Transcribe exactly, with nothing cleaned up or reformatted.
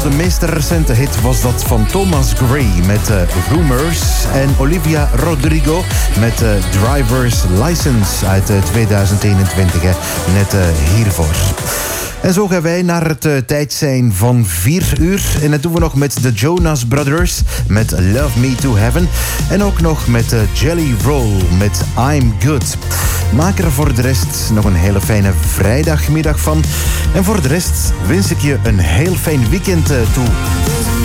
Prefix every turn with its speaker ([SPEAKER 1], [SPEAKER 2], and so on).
[SPEAKER 1] onze meest recente hit was dat van Thomas Gray met uh, Rumors. En Olivia Rodrigo met uh, Driver's License uit uh, tweeduizend eenentwintig. Hè. Net uh, hiervoor. En zo gaan wij naar het uh, tijd zijn van vier uur. En dat doen we nog met de Jonas Brothers met Love Me to Heaven. En ook nog met uh, Jelly Roll met I'm Good. Maak er voor de rest nog een hele fijne vrijdagmiddag van. En voor de rest wens ik je een heel fijn weekend uh, toe.